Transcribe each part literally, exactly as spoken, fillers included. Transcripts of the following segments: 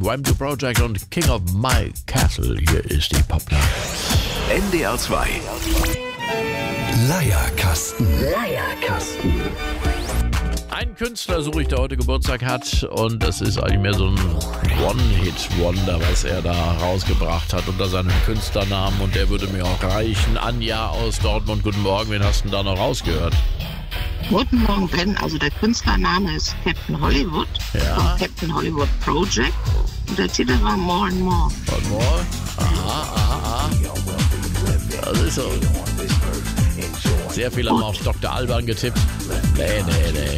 Wham! Project und King of My Castle. Hier ist die Popnacht. N D R zwei. Leierkasten. Leierkasten. Einen Künstler suche ich, der heute Geburtstag hat, und das ist eigentlich mehr so ein One-Hit-Wonder, was er da rausgebracht hat unter seinem Künstlernamen, und der würde mir auch reichen. Anja aus Dortmund, guten Morgen, wen hast du denn da noch rausgehört? Guten Morgen, Ben. Also der Künstlername ist Captain Hollywood, Ja. vom Captain Hollywood Project, und der Titel war More and More. One more? Aha, aha, aha. Das ist so. Sehr viele haben auf Doktor Alban getippt. Nee, nee, nee.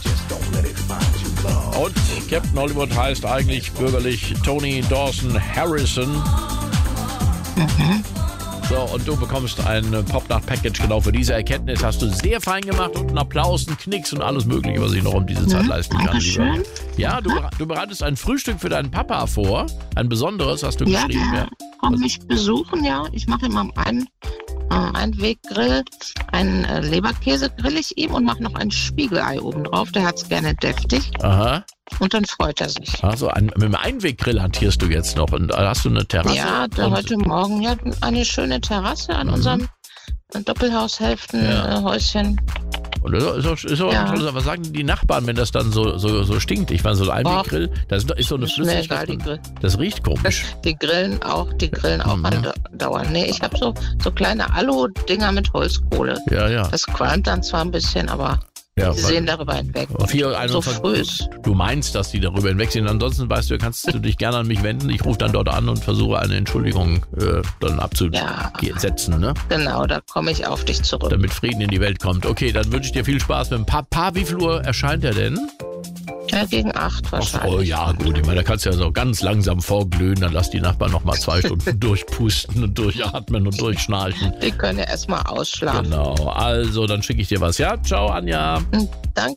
Und Captain Hollywood heißt eigentlich bürgerlich Tony Dawson Harrison. Mhm. So, und du bekommst ein Popnacht-Package genau für diese Erkenntnis. Hast du sehr fein gemacht, und einen Applaus, einen Knicks und alles Mögliche, was ich noch um diese Zeit Mhm, leisten kann. Dankeschön. Lieber. Ja, du, bere- du bereitest ein Frühstück für deinen Papa vor. Ein besonderes, hast du Ja, geschrieben. der kommt mich besuchen, ja. Ich mache ihm am einen äh, Einweggrill, einen äh, Leberkäse grill ich ihm und mache noch ein Spiegelei oben drauf. Der hat's gerne deftig, Aha. und dann freut er sich. Also ein, mit dem Einweggrill hantierst du jetzt noch. Und da hast du eine Terrasse? Ja, der und, heute Morgen ja eine schöne Terrasse an Mhm. unserem Ja. Doppelhaushälften-Häuschen. Und das ist auch, ist auch Ja. ein tolles, was sagen die Nachbarn, wenn das dann so, so, so stinkt? Ich meine, so ein Einweggrill, das ist so eine Ist mir Flüssigkeit. egal, die Grill. Das riecht komisch. Die grillen auch, die grillen auch Mhm. andauernd. Nee, ich habe so, so kleine Alu-Dinger mit Holzkohle. Ja, ja. Das qualmt dann zwar ein bisschen, aber ja sie weil- sehen darüber hinweg. vier Uhr So einundzwanzig früh ist. Du meinst, dass die darüber hinwegsehen. Ansonsten, weißt du, kannst du dich gerne an mich wenden. Ich rufe dann dort an und versuche eine Entschuldigung äh, dann abzusetzen, ne? Genau, da komme ich auf dich zurück. Damit Frieden in die Welt kommt. Okay, dann wünsche ich dir viel Spaß mit dem Papa. Wie viel Uhr erscheint er denn? Ja, gegen acht wahrscheinlich. Oh ja, gut. Ich meine, da kannst du ja so ganz langsam vorglühen. Dann lass die Nachbarn noch mal zwei Stunden durchpusten und durchatmen und durchschnarchen. Die können ja erstmal ausschlafen. Genau. Also, dann schicke ich dir was. Ja, ciao, Anja. Danke.